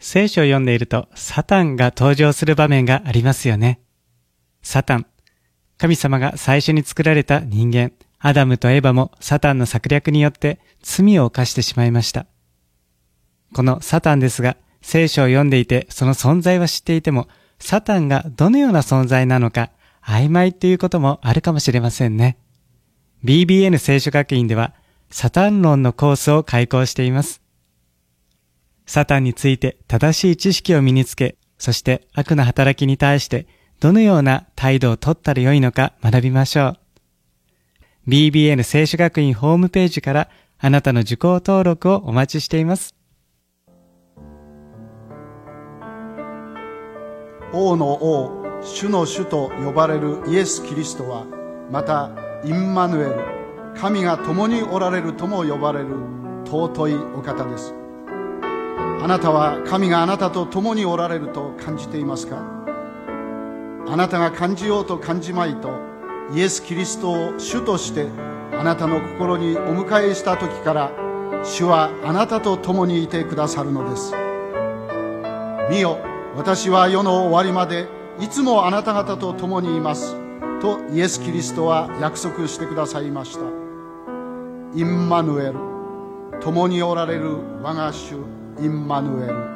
聖書を読んでいるとサタンが登場する場面がありますよね。サタン。神様が最初に作られた人間、アダムとエバもサタンの策略によって罪を犯してしまいました。このサタンですが、聖書を読んでいてその存在は知っていても、サタンがどのような存在なのか曖昧ということもあるかもしれませんね。BBN 聖書学院ではサタン論のコースを開講しています。サタンについて正しい知識を身につけ、そして悪の働きに対してどのような態度を取ったらよいのか学びましょう。BBN 聖書学院ホームページからあなたの受講登録をお待ちしています。 王の王、主の主と呼ばれるイエス・キリストは、またインマヌエル、神が共におられるとも呼ばれる尊いお方です。あなたは神があなたと共におられると感じていますか？あなたが感じようと感じまいと、イエス・キリストを主としてあなたの心にお迎えした時から、主はあなたと共にいてくださるのです。見よ、私は世の終わりまでいつもあなた方と共にいますとイエス・キリストは約束してくださいました。インマヌエル、共におられる我が主インマヌエル。